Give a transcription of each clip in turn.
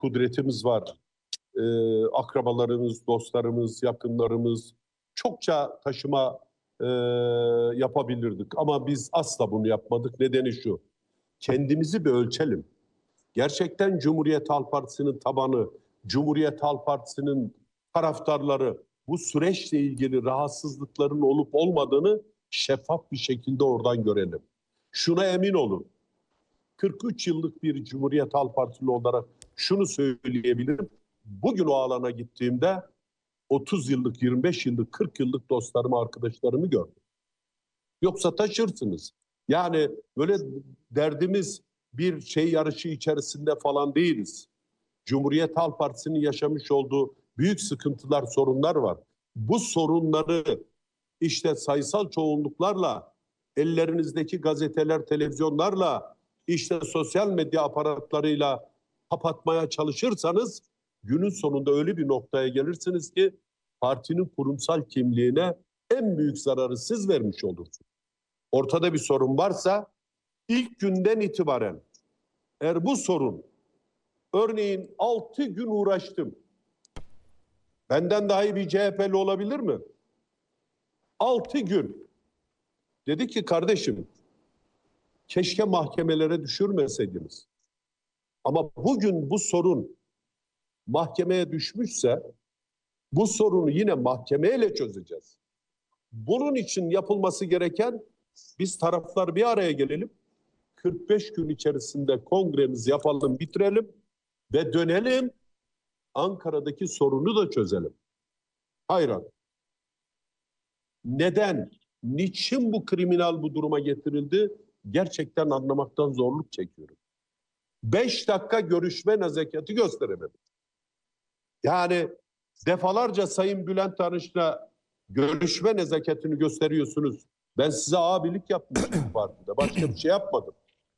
kudretimiz var. Akrabalarımız, dostlarımız, yakınlarımız çokça taşıma yapabilirdik. Ama biz asla bunu yapmadık. Nedeni şu: kendimizi bir ölçelim. Gerçekten Cumhuriyet Halk Partisi'nin tabanı, Cumhuriyet Halk Partisi'nin taraftarları bu süreçle ilgili rahatsızlıkların olup olmadığını şeffaf bir şekilde oradan görelim. Şuna emin olun. 43 yıllık bir Cumhuriyet Halk Partili olarak şunu söyleyebilirim. Bugün o alana gittiğimde 30 yıllık, 25 yıllık, 40 yıllık dostlarımı, arkadaşlarımı gördüm. Yoksa taşırsınız. Yani böyle derdimiz bir şey yarışı içerisinde falan değiliz. Cumhuriyet Halk Partisi'nin yaşamış olduğu büyük sıkıntılar, sorunlar var. Bu sorunları işte sayısal çoğunluklarla, ellerinizdeki gazeteler, televizyonlarla, işte sosyal medya aparatlarıyla kapatmaya çalışırsanız günün sonunda öyle bir noktaya gelirsiniz ki partinin kurumsal kimliğine en büyük zararı siz vermiş olursunuz. Ortada bir sorun varsa ilk günden itibaren eğer bu sorun, örneğin 6 gün uğraştım. Benden daha iyi bir CHP'li olabilir mi? 6 gün. Dedi ki kardeşim, keşke mahkemelere düşürmeseydiniz. Ama bugün bu sorun mahkemeye düşmüşse bu sorunu yine mahkemeyle çözeceğiz. Bunun için yapılması gereken, biz taraflar bir araya gelelim. 45 gün içerisinde kongremizi yapalım, bitirelim ve dönelim. Ankara'daki sorunu da çözelim. Hayran. Neden? Niçin bu kriminal bu duruma getirildi? Gerçekten anlamaktan zorluk çekiyorum. 5 dakika görüşme nezaketi gösteremedim. Yani defalarca Sayın Bülent Arınç'la görüşme nezaketini gösteriyorsunuz. Ben size abilik yapmıştım partide. Başka bir şey yapmadım.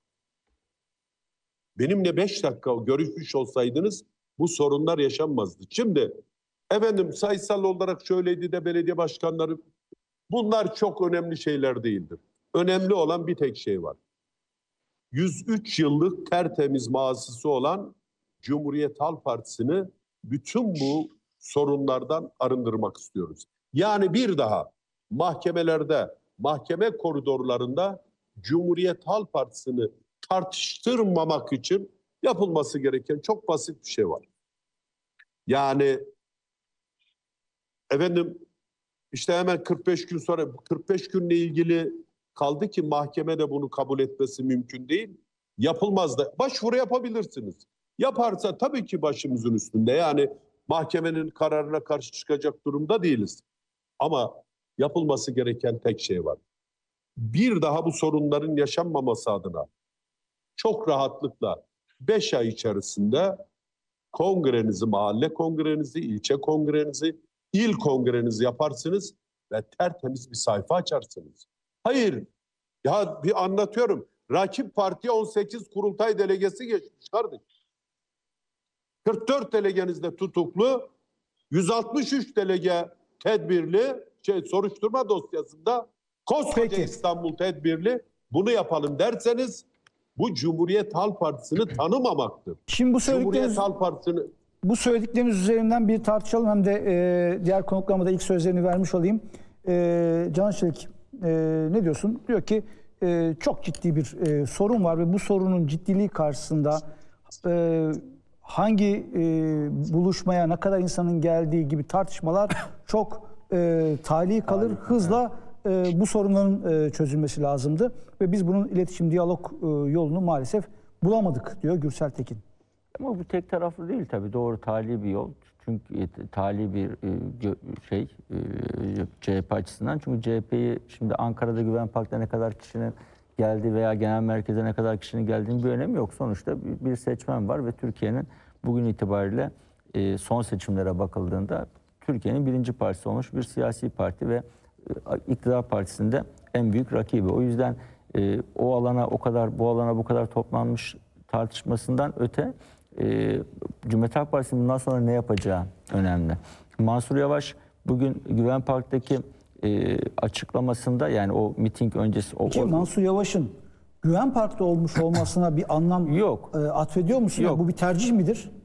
Benimle 5 dakika görüşmüş olsaydınız bu sorunlar yaşanmazdı. Şimdi efendim sayısal olarak şöyleydi de belediye başkanları, bunlar çok önemli şeyler değildir. Önemli olan bir tek şey var. 103 yıllık tertemiz mazisi olan Cumhuriyet Halk Partisi'ni bütün bu sorunlardan arındırmak istiyoruz. Yani bir daha mahkemelerde, mahkeme koridorlarında Cumhuriyet Halk Partisi'ni tartıştırmamak için yapılması gereken çok basit bir şey var. Yani efendim işte hemen 45 gün sonra, 45 günle ilgili kaldı ki mahkemede bunu kabul etmesi mümkün değil. Yapılmaz da başvuru yapabilirsiniz. Yaparsa tabii ki başımızın üstünde. Yani mahkemenin kararına karşı çıkacak durumda değiliz. Ama yapılması gereken tek şey var. Bir daha bu sorunların yaşanmaması adına çok rahatlıkla 5 ay içerisinde kongrenizi, mahalle kongrenizi, ilçe kongrenizi, il kongrenizi yaparsınız ve tertemiz bir sayfa açarsınız. Hayır, ya bir anlatıyorum. Rakip partiye 18 kurultay delegesi geçmiş kardeş. 44 delegeniz de tutuklu, 163 delege tedbirli, soruşturma dosyasında, koskoca İstanbul tedbirli. Bunu yapalım derseniz bu Cumhuriyet Halk Partisi'ni tanımamaktır. Şimdi Cumhuriyet Halk Partisi'ni... Bu söyledikleriniz üzerinden bir tartışalım, hem de diğer konuklarıma da ilk sözlerini vermiş olayım. Can Çelik ne diyorsun? Diyor ki çok ciddi bir sorun var ve bu sorunun ciddiliği karşısında hangi buluşmaya ne kadar insanın geldiği gibi tartışmalar çok tali kalır. Hızla bu sorunların çözülmesi lazımdı ve biz bunun iletişim, diyalog yolunu maalesef bulamadık diyor Gürsel Tekin. Ama bu tek taraflı değil tabii, doğru tali bir yol. Çünkü tali bir CHP açısından. Çünkü CHP'yi şimdi Ankara'da Güven Park'ta ne kadar kişinin geldiği veya genel merkeze ne kadar kişinin geldiğinin bir önemi yok. Sonuçta bir seçmen var ve Türkiye'nin bugün itibariyle son seçimlere bakıldığında Türkiye'nin birinci partisi olmuş bir siyasi parti ve iktidar partisinde en büyük rakibi. O yüzden o alana o kadar, bu alana bu kadar toplanmış tartışmasından öte Cumhuriyet Halk Partisi'nin bundan sonra ne yapacağı önemli. Mansur Yavaş bugün Güven Park'taki açıklamasında, yani o miting öncesi... Mansur Yavaş'ın Güven Park'ta olmuş olmasına bir anlam yok. Atfediyor musun? Yok. Bu bir tercih midir?